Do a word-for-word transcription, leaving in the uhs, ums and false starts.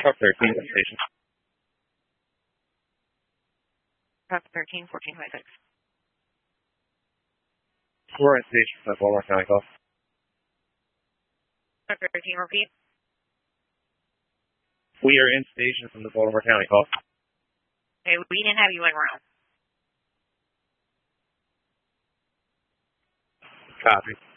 Truck thirteen, station. Truck thirteen, fourteen twenty-six. We're in station from the Baltimore County call. Truck thirteen, repeat. We are in station from the Baltimore County call. Okay, we didn't have you in round. Copy.